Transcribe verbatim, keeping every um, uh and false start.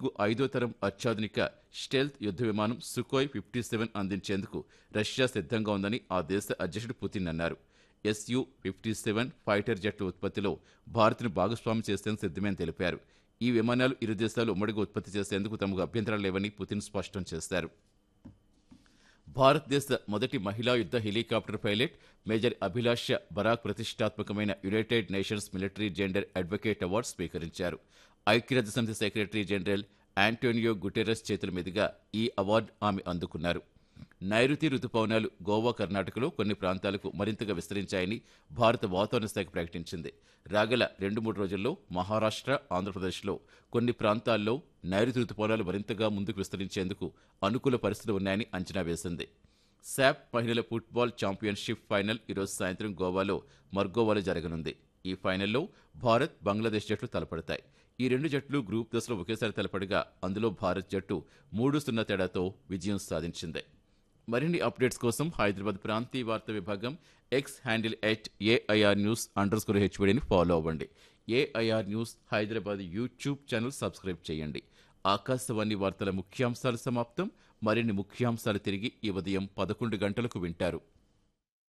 భారత్కు ఐదో తరం అత్యాధునిక స్టెల్త్ యుద్ధ విమానం సుకోయ్ ఫిఫ్టీ సెవెన్ అందించేందుకు రష్యా సిద్ధంగా ఉందని ఆ దేశ అధ్యక్షుడు పుతిన్ అన్నారు. ఎస్యు ఫిఫ్టీ సెవెన్ ఫైటర్ జెట్ల ఉత్పత్తిలో భారత్ను భాగస్వామి చేసేందుకు సిద్ధమని తెలిపారు. ఈ విమానాలు ఇరు దేశాలు ఉమ్మడిగా ఉత్పత్తి చేసేందుకు తమకు అభ్యంతరాలు లేవని పుతిన్ స్పష్టం చేశారు. భారతదేశ మొదటి మహిళా యుద్ధ హెలికాప్టర్ పైలట్ మేజర్ అభిలాష బరాక్ ప్రతిష్టాత్మకమైన United nations military gender advocate award స్వీకరించారు. ఐక్యరాజ్య సమితి సెక్రటరీ జనరల్ ఆంటోనియో గుటెరస్ చేతుల మీదుగా ఈ అవార్డు ఆమె అందుకున్నారు. నైరుతి రుతుపవనాలు గోవా, కర్ణాటకలో కొన్ని ప్రాంతాలకు మరింతగా విస్తరించాయని భారత వాతావరణ శాఖ ప్రకటించింది. రాగల రెండు మూడు రోజుల్లో మహారాష్ట్ర, ఆంధ్రప్రదేశ్లో కొన్ని ప్రాంతాల్లో నైరుతి రుతుపవనాలు మరింతగా ముందుకు విస్తరించేందుకు అనుకూల పరిస్థితులు ఉన్నాయని అంచనా వేసింది. శాప్ మహిళల ఫుట్బాల్ ఛాంపియన్షిప్ ఫైనల్ ఈరోజు సాయంత్రం గోవాలో మర్గోవాలో జరగనుంది. ఈ ఫైనల్లో భారత్, బంగ్లాదేశ్ జట్లు తలపడతాయి. ఈ రెండు జట్లు గ్రూప్ దశలో ఒకేసారి తలపడగా అందులో భారత్ జట్టు మూడు సున్నా తేడాతో విజయం సాధించింది. మరిన్ని అప్డేట్స్ కోసం హైదరాబాద్ ప్రాంతీయ వార్తా విభాగం X handle at AIR news under score హెచ్వీడీని follow అవ్వండి. AIR news Hyderabad YouTube channel subscribe చేయండి. ఆకాశవాణి వార్తల ముఖ్యాంశాలు సమాప్తం. మరిన్ని ముఖ్యాంశాలు తిరిగి ఈ ఉదయం పదకొండు గంటలకు వింటారు.